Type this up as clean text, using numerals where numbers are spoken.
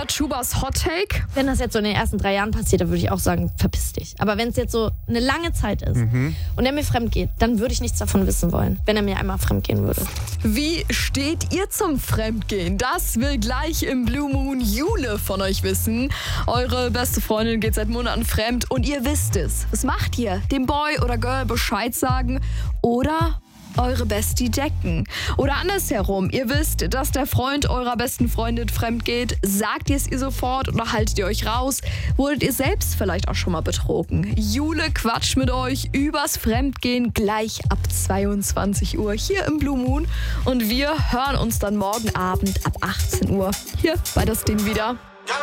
gehört Schubas Hot Take? Wenn das jetzt so in den ersten 3 Jahren passiert, dann würde ich auch sagen, verpiss dich. Aber wenn es jetzt so eine lange Zeit ist und er mir fremd geht, dann würde ich nichts davon wissen wollen, wenn er mir einmal fremd gehen würde. Wie steht ihr zum Fremdgehen? Das will gleich im Blue Moon Jule von euch wissen. Eure beste Freundin geht seit Monaten fremd und ihr wisst es. Was macht ihr? Dem Boy oder Girl Bescheid sagen oder eure Bestie decken? Oder andersherum, ihr wisst, dass der Freund eurer besten Freundin fremd geht. Sagt ihr es ihr sofort oder haltet ihr euch raus? Wurdet ihr selbst vielleicht auch schon mal betrogen? Jule quatscht mit euch übers Fremdgehen gleich ab 22 Uhr hier im Blue Moon. Und wir hören uns dann morgen Abend ab 18 Uhr hier bei Das Ding wieder.